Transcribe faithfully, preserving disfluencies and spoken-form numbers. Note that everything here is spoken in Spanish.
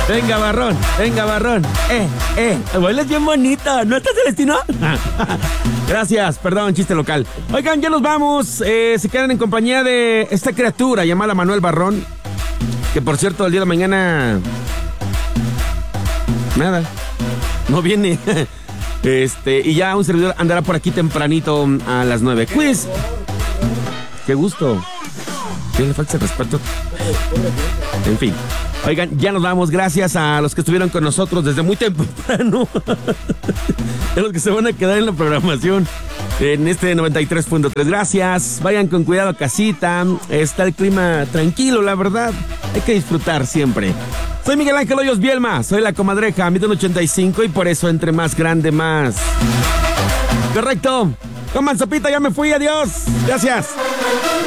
Venga, Barrón, venga, Barrón. Eh, eh, bailas bien bonito, ¿no estás, Celestino? Gracias, perdón, chiste local. Oigan, ya nos vamos. Eh, se quedan en compañía de esta criatura llamada Manuel Barrón. Que por cierto, el día de mañana... Nada, no viene. Este, y ya un servidor andará por aquí tempranito a las nueve. Quiz. Qué gusto. ¿Qué le falta el respeto? En fin. Oigan, ya nos vamos. Gracias a los que estuvieron con nosotros desde muy temprano. A los que se van a quedar en la programación en este noventa y tres punto tres. Gracias. Vayan con cuidado a casita. Está el clima tranquilo, la verdad. Hay que disfrutar siempre. Soy Miguel Ángel Hoyos Bielma. Soy la comadreja, mido un ochenta y cinco y por eso entre más grande, más. Correcto. Coman sopita, ya me fui. Adiós. Gracias.